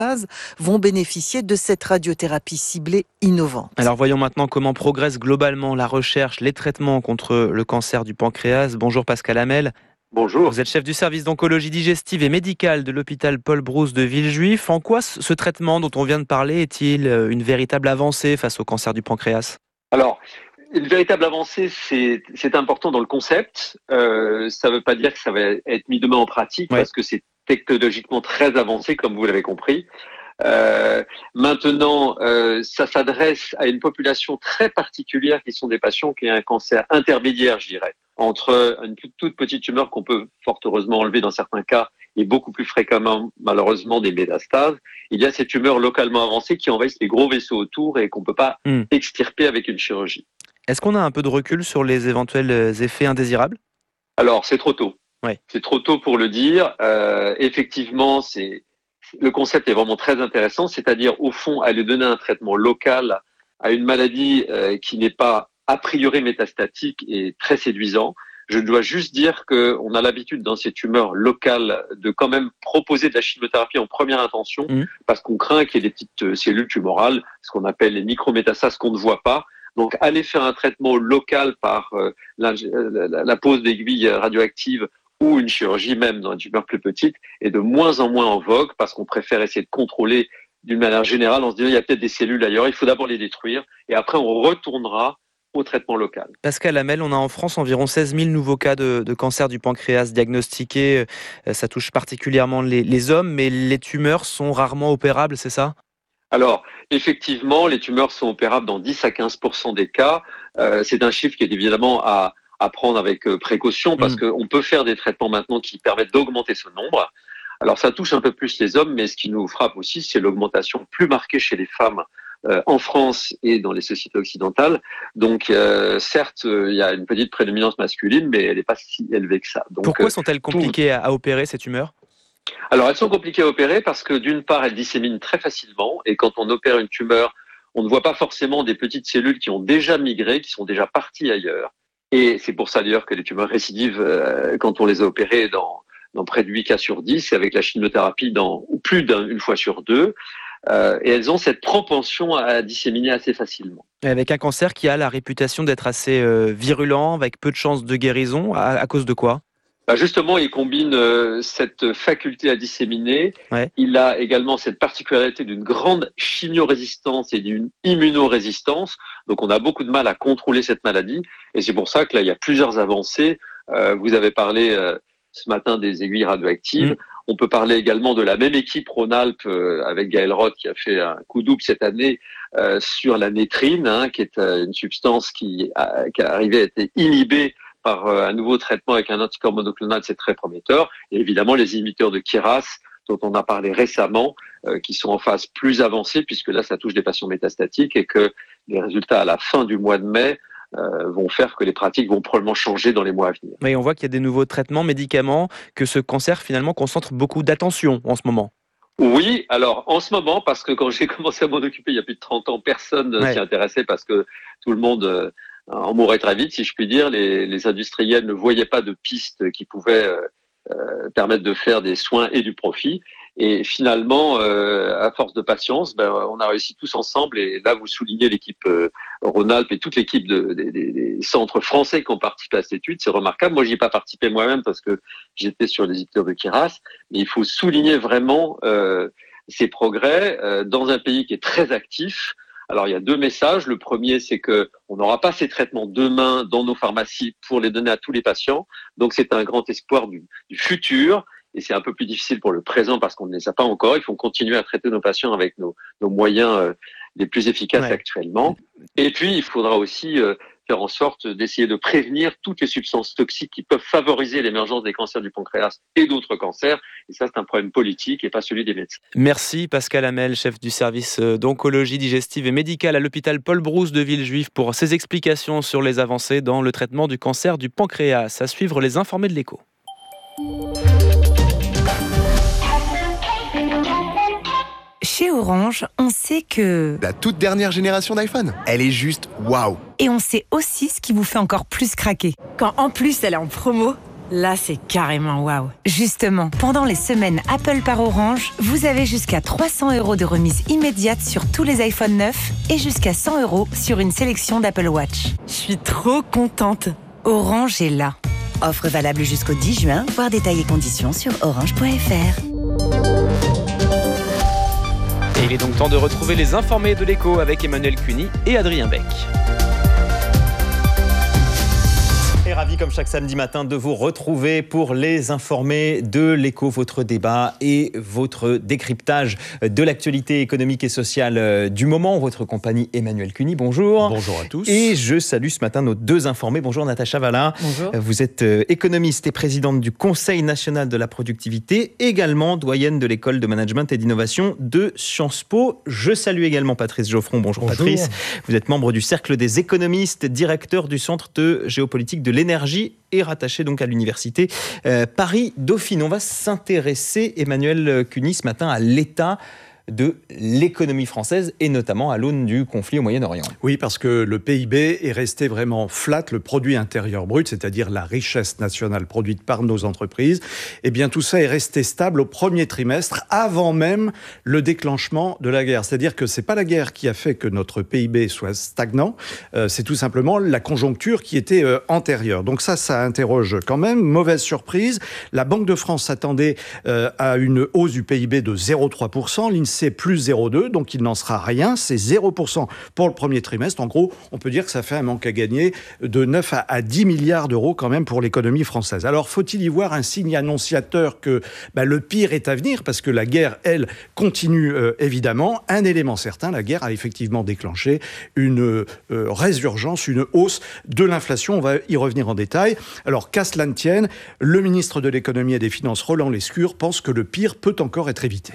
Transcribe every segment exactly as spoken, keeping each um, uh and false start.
métastases vont bénéficier de cette radiothérapie ciblée innovante. Alors voyons maintenant comment progresse globalement la recherche, les traitements contre le cancer du pancréas. Bonjour Pascal Hamel. Bonjour. Vous êtes chef du service d'oncologie digestive et médicale de l'hôpital Paul Brousse de Villejuif. En quoi ce traitement dont on vient de parler est-il une véritable avancée face au cancer du pancréas ? Alors, une véritable avancée, c'est, c'est important dans le concept. Euh, ça ne veut pas dire que ça va être mis demain en pratique, ouais. Parce que c'est technologiquement très avancé, comme vous l'avez compris. Euh, maintenant, euh, ça s'adresse à une population très particulière qui sont des patients qui ont un cancer intermédiaire, je dirais, entre une toute petite tumeur qu'on peut fort heureusement enlever dans certains cas et beaucoup plus fréquemment, malheureusement, des métastases. Il y a ces tumeurs localement avancées qui envahissent les gros vaisseaux autour et qu'on ne peut pas mmh. extirper avec une chirurgie. Est-ce qu'on a un peu de recul sur les éventuels effets indésirables ? Alors, c'est trop tôt. Ouais. C'est trop tôt pour le dire. Euh, effectivement, c'est le concept est vraiment très intéressant, c'est-à-dire au fond aller donner un traitement local à une maladie euh, qui n'est pas a priori métastatique et très séduisant. Je dois juste dire qu'on a l'habitude dans ces tumeurs locales de quand même proposer de la chimiothérapie en première intention mmh. parce qu'on craint qu'il y ait des petites cellules tumorales, ce qu'on appelle les micrométastases qu'on ne voit pas. Donc aller faire un traitement local par euh, la, la, la pose d'aiguilles radioactives ou une chirurgie même dans une tumeur plus petite est de moins en moins en vogue parce qu'on préfère essayer de contrôler d'une manière générale en se disant il y a peut-être des cellules ailleurs, il faut d'abord les détruire et après on retournera au traitement local. Pascal Hamel, on a en France environ seize mille nouveaux cas de, de cancer du pancréas diagnostiqués. Ça touche particulièrement les, les hommes, mais les tumeurs sont rarement opérables, c'est ça ? Alors, effectivement, les tumeurs sont opérables dans dix à quinze pour cent des cas. Euh, c'est un chiffre qui est évidemment à à prendre avec précaution parce mmh. qu'on peut faire des traitements maintenant qui permettent d'augmenter ce nombre. Alors ça touche un peu plus les hommes, mais ce qui nous frappe aussi, c'est l'augmentation plus marquée chez les femmes euh, en France et dans les sociétés occidentales. Donc euh, certes, il euh, y a une petite prédominance masculine, mais elle n'est pas si élevée que ça. Donc, Pourquoi sont-elles compliquées tout... à opérer ces tumeurs ? Alors elles sont compliquées à opérer parce que d'une part, elles disséminent très facilement et quand on opère une tumeur, on ne voit pas forcément des petites cellules qui ont déjà migré, qui sont déjà parties ailleurs. Et c'est pour ça d'ailleurs que les tumeurs récidivent euh, quand on les a opérées dans, dans près de huit cas sur dix, et avec la chimiothérapie dans ou plus d'une fois sur deux. Euh, et elles ont cette propension à disséminer assez facilement. Et avec un cancer qui a la réputation d'être assez euh, virulent, avec peu de chances de guérison, à, à cause de quoi ? Bah justement, il combine euh, cette faculté à disséminer. Ouais. Il a également cette particularité d'une grande chimiorésistance et d'une immunorésistance. Donc, on a beaucoup de mal à contrôler cette maladie. Et c'est pour ça que là, il y a plusieurs avancées. Euh, vous avez parlé euh, ce matin des aiguilles radioactives. Mmh. On peut parler également de la même équipe Rhône-Alpes euh, avec Gaël Roth qui a fait un coup double cette année euh, sur la nétrine, hein, qui est euh, une substance qui, a, qui est arrivée à être inhibée par un nouveau traitement avec un anticorps monoclonal, c'est très prometteur. Et évidemment, les inhibiteurs de Kiras, dont on a parlé récemment, euh, qui sont en phase plus avancée, puisque là, ça touche des patients métastatiques et que les résultats à la fin du mois de mai euh, vont faire que les pratiques vont probablement changer dans les mois à venir. Oui, on voit qu'il y a des nouveaux traitements, médicaments, que ce cancer, finalement, concentre beaucoup d'attention en ce moment. Oui, alors en ce moment, parce que quand j'ai commencé à m'en occuper il y a plus de trente ans, personne ouais. s'y intéressait parce que tout le monde... Euh, on mourrait très vite, si je puis dire. Les, les industriels ne voyaient pas de pistes qui pouvaient euh, euh, permettre de faire des soins et du profit. Et finalement, euh, à force de patience, ben, on a réussi tous ensemble. Et là, vous soulignez l'équipe euh, Rhône-Alpes et toute l'équipe de, des, des, des centres français qui ont participé à cette étude. C'est remarquable. Moi, j'y ai pas participé moi-même parce que j'étais sur les inhibiteurs de Kiras. Mais il faut souligner vraiment euh, ces progrès euh, dans un pays qui est très actif. Alors, il y a deux messages. Le premier, c'est que on n'aura pas ces traitements demain dans nos pharmacies pour les donner à tous les patients. Donc, c'est un grand espoir du, du futur. Et c'est un peu plus difficile pour le présent parce qu'on ne les a pas encore. Il faut continuer à traiter nos patients avec nos, nos moyens euh, les plus efficaces ouais. actuellement. Et puis, il faudra aussi euh, faire en sorte d'essayer de prévenir toutes les substances toxiques qui peuvent favoriser l'émergence des cancers du pancréas et d'autres cancers. Et ça, c'est un problème politique et pas celui des médecins. Merci Pascal Hamel, chef du service d'oncologie digestive et médicale à l'hôpital Paul Brousse de Villejuif, pour ces explications sur les avancées dans le traitement du cancer du pancréas. À suivre les informés de l'Écho. Chez Orange, on sait que... La toute dernière génération d'iPhone, elle est juste waouh. Et on sait aussi ce qui vous fait encore plus craquer. Quand en plus elle est en promo, Là, c'est carrément waouh. Justement, pendant les semaines Apple par Orange, vous avez jusqu'à trois cents euros de remise immédiate sur tous les iPhone neufs et jusqu'à cent euros sur une sélection d'Apple Watch. Je suis trop contente. Orange est là. Offre valable jusqu'au dix juin, voir détails et conditions sur orange point f r. Et il est donc temps de retrouver les informés de l'écho avec Emmanuel Cuny et Adrien Beck. Et ravi comme chaque samedi matin de vous retrouver pour les informés de l'écho, votre débat et votre décryptage de l'actualité économique et sociale du moment. Votre compagnie Emmanuel Cuny, bonjour. Bonjour à tous. Et je salue ce matin nos deux informés. Bonjour Natacha Valla. Bonjour. Vous êtes économiste et présidente du Conseil national de la productivité, également doyenne de l'école de management et d'innovation de Sciences Po. Je salue également Patrice Geoffron. Bonjour, bonjour Patrice. Vous êtes membre du Cercle des économistes, directeur du Centre de géopolitique de l'énergie et rattaché donc à l'université euh, Paris-Dauphine. On va s'intéresser, Emmanuel Cuny, ce matin à l'état de l'économie française et notamment à l'aune du conflit au Moyen-Orient. Oui, parce que le P I B est resté vraiment flat, le produit intérieur brut, c'est-à-dire la richesse nationale produite par nos entreprises. Eh bien, tout ça est resté stable au premier trimestre, avant même le déclenchement de la guerre. C'est-à-dire que c'est pas la guerre qui a fait que notre P I B soit stagnant, euh, c'est tout simplement la conjoncture qui était euh, antérieure. Donc ça, ça interroge quand même. Mauvaise surprise. La Banque de France s'attendait euh, à une hausse du P I B de zéro virgule trois pour cent. L'INSEE plus zéro virgule deux, donc il n'en sera rien. C'est zéro pour cent pour le premier trimestre. En gros, on peut dire que ça fait un manque à gagner de neuf à dix milliards d'euros quand même pour l'économie française. Alors, faut-il y voir un signe annonciateur que bah, le pire est à venir? Parce que la guerre, elle, continue euh, évidemment. Un élément certain, la guerre a effectivement déclenché une euh, résurgence, une hausse de l'inflation. On va y revenir en détail. Alors, qu'à cela ne tienne, le ministre de l'économie et des finances, Roland Lescure, pense que le pire peut encore être évité.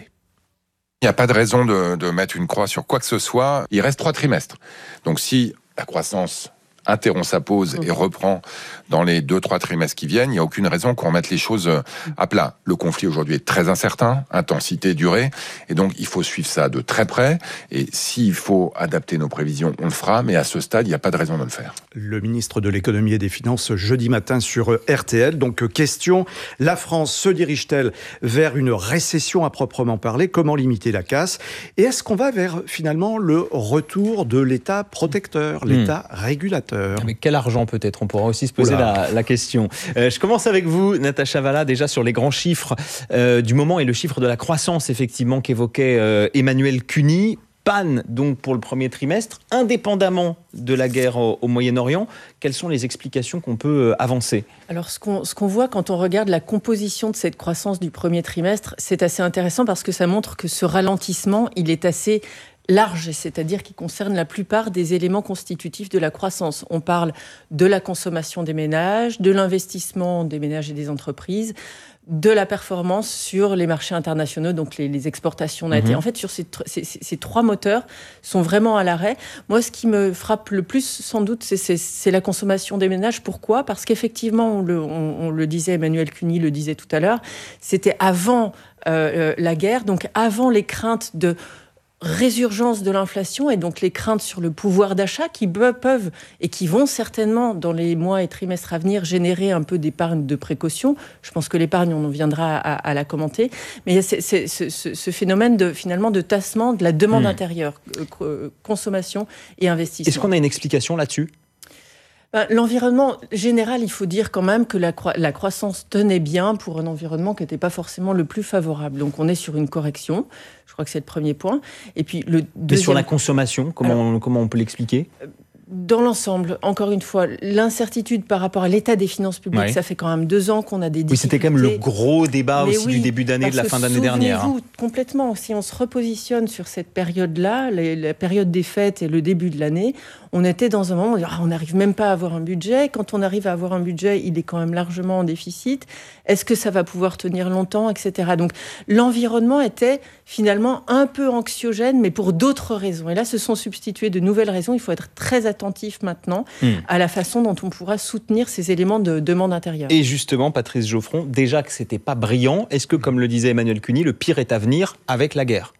Il n'y a pas de raison de, de mettre une croix sur quoi que ce soit. Il reste trois trimestres. Donc si la croissance interrompt sa pause et reprend dans les deux, trois trimestres qui viennent, il n'y a aucune raison qu'on remette les choses à plat. Le conflit aujourd'hui est très incertain, intensité, durée, et donc il faut suivre ça de très près, et s'il faut adapter nos prévisions, on le fera, mais à ce stade, il n'y a pas de raison de le faire. Le ministre de l'économie et des finances jeudi matin sur R T L. Donc question, la France se dirige-t-elle vers une récession à proprement parler? Comment limiter la casse? Et est-ce qu'on va vers finalement le retour de l'État protecteur, l'État mmh. régulateur? Avec quel argent peut-être? On pourra aussi se poser la, la question. Euh, je commence avec vous, Natacha Valla, déjà sur les grands chiffres euh, du moment et le chiffre de la croissance effectivement qu'évoquait euh, Emmanuel Cuny. Panne donc pour le premier trimestre, indépendamment de la guerre au, au Moyen-Orient. Quelles sont les explications qu'on peut avancer? Alors ce qu'on, ce qu'on voit quand on regarde la composition de cette croissance du premier trimestre, c'est assez intéressant parce que ça montre que ce ralentissement, il est assez large, c'est-à-dire qui concerne la plupart des éléments constitutifs de la croissance. On parle de la consommation des ménages, de l'investissement des ménages et des entreprises, de la performance sur les marchés internationaux, donc les, les exportations nettes. Mmh. Et en fait, sur ces, ces, ces trois moteurs sont vraiment à l'arrêt. Moi, ce qui me frappe le plus, sans doute, c'est, c'est, c'est la consommation des ménages. Pourquoi ? Parce qu'effectivement, on le, on, on le disait, Emmanuel Cuny le disait tout à l'heure, c'était avant euh, la guerre, donc avant les craintes de résurgence de l'inflation et donc les craintes sur le pouvoir d'achat qui peuvent et qui vont certainement dans les mois et trimestres à venir générer un peu d'épargne de précaution. Je pense que l'épargne, on en viendra à, à la commenter. Mais il y a ce, ce, ce, ce phénomène de, finalement de tassement de la demande mmh. intérieure, euh, consommation et investissement. Est-ce qu'on a une explication là-dessus ? L'environnement général, il faut dire quand même que la, cro- la croissance tenait bien pour un environnement qui n'était pas forcément le plus favorable. Donc on est sur une correction, je crois que c'est le premier point. Et puis le deuxième... Mais sur la consommation, comment, Alors, on, comment on peut l'expliquer ? Dans l'ensemble, encore une fois, l'incertitude par rapport à l'état des finances publiques, ouais. ça fait quand même deux ans qu'on a des difficultés. Oui, c'était quand même le gros débat Mais aussi oui, du début d'année, de la fin d'année dernière. Souvenez-vous complètement, si on se repositionne sur cette période-là, les, la période des fêtes et le début de l'année, on était dans un moment où ah, on n'arrive même pas à avoir un budget. Quand on arrive à avoir un budget, il est quand même largement en déficit. Est-ce que ça va pouvoir tenir longtemps, et cetera. Donc l'environnement était finalement un peu anxiogène, mais pour d'autres raisons. Et là, se sont substituées de nouvelles raisons. Il faut être très attentif maintenant mmh. à la façon dont on pourra soutenir ces éléments de demande intérieure. Et justement, Patrice Geoffron, déjà que c'était pas brillant, est-ce que, comme le disait Emmanuel Cuny, le pire est à venir avec la guerre ?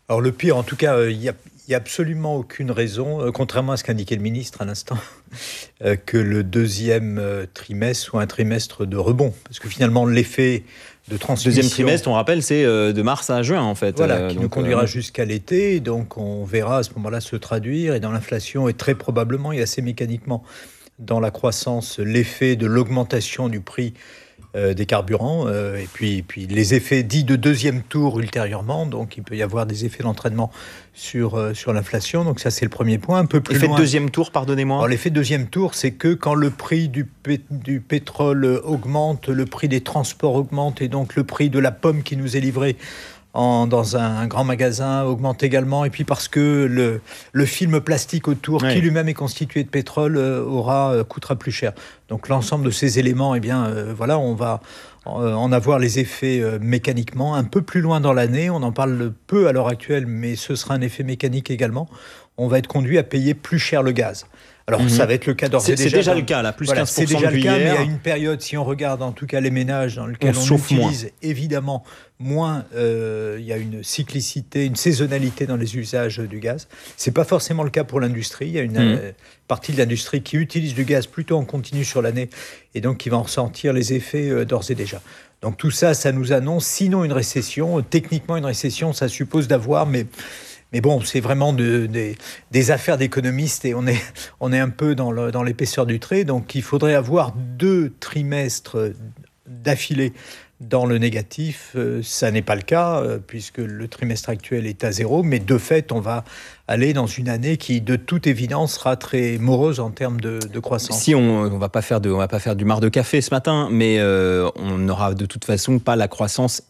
Alors le pire, en tout cas, il n'y a, y a absolument aucune raison, euh, contrairement à ce qu'indiquait le ministre à l'instant, euh, que le deuxième euh, trimestre soit un trimestre de rebond. Parce que finalement, l'effet de transmission... Deuxième trimestre, on rappelle, c'est euh, de mars à juin, en fait. Voilà, euh, qui donc, nous conduira euh... jusqu'à l'été. Donc on verra à ce moment-là se traduire. Et dans l'inflation, et très probablement, et assez mécaniquement, dans la croissance, l'effet de l'augmentation du prix Euh, des carburants, euh, et puis, puis les effets dits de deuxième tour ultérieurement, donc il peut y avoir des effets d'entraînement sur, euh, sur l'inflation, donc ça c'est le premier point. Un peu plus Effet loin. de deuxième tour, pardonnez-moi. Alors, l'effet de deuxième tour, c'est que quand le prix du, pé- du pétrole augmente, le prix des transports augmente, et donc le prix de la pomme qui nous est livrée En, dans un, un grand magasin augmente également, et puis parce que le, le film plastique autour, oui. qui lui-même est constitué de pétrole, euh, aura, euh, coûtera plus cher. Donc l'ensemble de ces éléments, eh bien, euh, voilà, on va euh, en avoir les effets euh, mécaniquement un peu plus loin dans l'année. On en parle peu à l'heure actuelle, mais ce sera un effet mécanique également. On va être conduit à payer plus cher le gaz. Alors, mmh. ça va être le cas d'ores et déjà. C'est déjà dans... le cas, là, plus voilà, quinze pour cent c'est déjà le cas, hier. mais à une période, si on regarde en tout cas les ménages dans lesquels on, on utilise moins. évidemment moins, euh, il y a une cyclicité, une saisonnalité dans les usages du gaz. C'est pas forcément le cas pour l'industrie. Il y a une mmh. euh, partie de l'industrie qui utilise du gaz plutôt en continu sur l'année, et donc qui va en ressentir les effets euh, d'ores et déjà. Donc tout ça, ça nous annonce, sinon une récession. Techniquement, une récession, ça suppose d'avoir, mais... Mais bon, c'est vraiment de, de, des affaires d'économistes, et on est, on est un peu dans, le, dans l'épaisseur du trait. Donc il faudrait avoir deux trimestres d'affilée dans le négatif. Euh, ça n'est pas le cas, euh, puisque le trimestre actuel est à zéro. Mais de fait, on va aller dans une année qui, de toute évidence, sera très morose en termes de, de croissance. Si on ne va pas faire de, on va pas faire du marc de café ce matin, mais euh, on n'aura de toute façon pas la croissance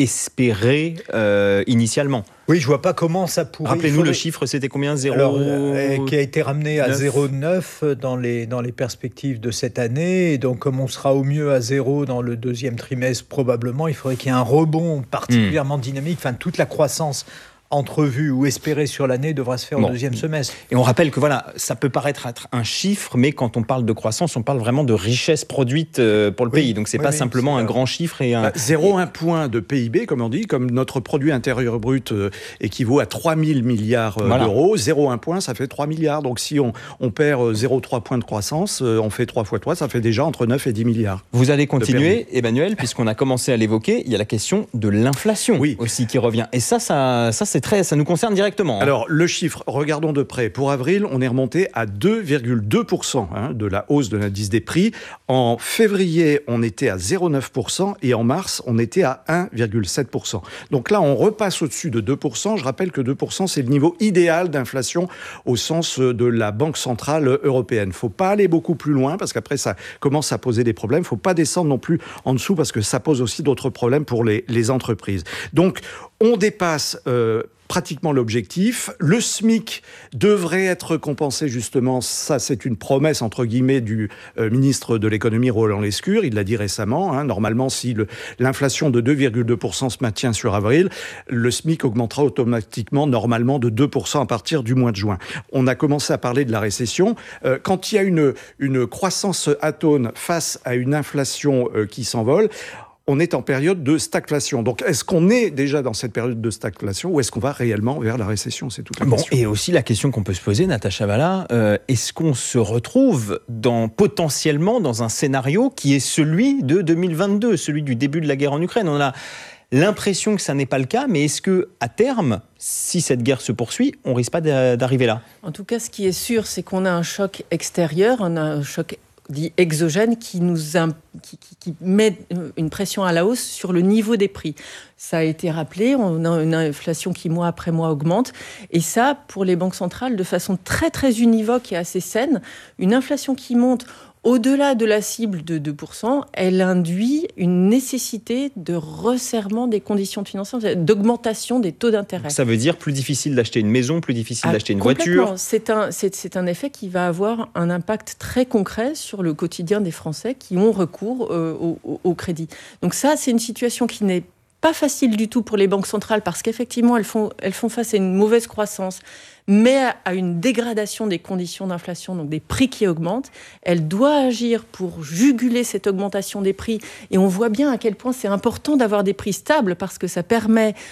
espérée euh, initialement. Oui, je vois pas comment ça pourrait... Rappelez-nous, faudrait... le chiffre, c'était combien? zéro Alors, euh, qui a été ramené à zéro virgule neuf dans les, dans les perspectives de cette année. Et donc, comme on sera au mieux à zéro dans le deuxième trimestre, probablement, il faudrait qu'il y ait un rebond particulièrement mmh. dynamique. Enfin, toute la croissance entrevue ou espérée sur l'année devra se faire bon. au deuxième semestre. Et on rappelle que voilà, ça peut paraître être un chiffre, mais quand on parle de croissance, on parle vraiment de richesse produite pour le oui, pays. Donc c'est oui, pas oui, simplement c'est un grand chiffre et un... Bah, zéro virgule un point de P I B, comme on dit, comme notre produit intérieur brut euh, équivaut à trois mille milliards euh, voilà. d'euros. zéro virgule un point, ça fait trois milliards. Donc si on, on perd euh, zéro virgule trois points de croissance, euh, on fait trois fois trois, ça fait déjà entre neuf et dix milliards. Vous allez continuer, Emmanuel, puisqu'on a commencé à l'évoquer, il y a la question de l'inflation oui. aussi qui revient. Et ça, ça, ça c'est très, ça nous concerne directement. Hein. Alors, le chiffre, regardons de près. Pour avril, on est remonté à deux virgule deux pour cent hein, de la hausse de l'indice des prix. En février, on était à zéro virgule neuf pour cent et en mars, on était à un virgule sept pour cent. Donc là, on repasse au-dessus de deux pour cent. Je rappelle que deux pour cent, c'est le niveau idéal d'inflation au sens de la Banque centrale européenne. Il ne faut pas aller beaucoup plus loin parce qu'après, ça commence à poser des problèmes. Il ne faut pas descendre non plus en dessous parce que ça pose aussi d'autres problèmes pour les, les entreprises. Donc, on dépasse... Euh, pratiquement l'objectif. Le SMIC devrait être compensé justement, ça c'est une promesse entre guillemets du euh, ministre de l'économie Roland Lescure, il l'a dit récemment, hein, normalement si le, l'inflation de deux virgule deux pour cent se maintient sur avril, le SMIC augmentera automatiquement normalement de deux pour cent à partir du mois de juin. On a commencé à parler de la récession. Euh, quand il y a une, une croissance atone face à une inflation euh, qui s'envole, on est en période de stagflation. Donc, est-ce qu'on est déjà dans cette période de stagflation ou est-ce qu'on va réellement vers la récession? C'est toute la bon, question. Et aussi la question qu'on peut se poser, Natacha Valla, euh, est-ce qu'on se retrouve dans, potentiellement dans un scénario qui est celui de deux mille vingt-deux, celui du début de la guerre en Ukraine? On a l'impression que ça n'est pas le cas, mais est-ce qu'à terme, si cette guerre se poursuit, on ne risque pas d'arriver là? En tout cas, ce qui est sûr, c'est qu'on a un choc extérieur, on a un choc dit exogène qui nous imp... qui, qui, qui met une pression à la hausse sur le niveau des prix. Ça a été rappelé, on a une inflation qui mois après mois augmente, et ça, pour les banques centrales, de façon très très univoque et assez saine, une inflation qui monte au-delà de la cible de deux pour cent, elle induit une nécessité de resserrement des conditions financières, d'augmentation des taux d'intérêt. Ça veut dire plus difficile d'acheter une maison, plus difficile ah, d'acheter une voiture. C'est un, c'est, c'est un effet qui va avoir un impact très concret sur le quotidien des Français qui ont recours euh, au, au, au crédit. Donc ça, c'est une situation qui n'est pas facile du tout pour les banques centrales parce qu'effectivement, elles font, elles font face à une mauvaise croissance, mais à une dégradation des conditions d'inflation, donc des prix qui augmentent. Elle doit agir pour juguler cette augmentation des prix. Et on voit bien à quel point c'est important d'avoir des prix stables parce que ça permet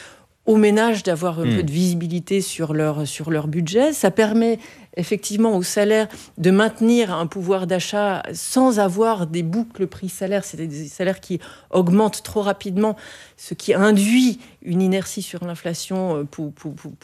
aux ménages d'avoir un mmh. peu de visibilité sur leur, sur leur budget. Ça permet effectivement aux salaires de maintenir un pouvoir d'achat sans avoir des boucles prix-salaire, c'est des salaires qui augmentent trop rapidement, ce qui induit une inertie sur l'inflation pour, pour, pour,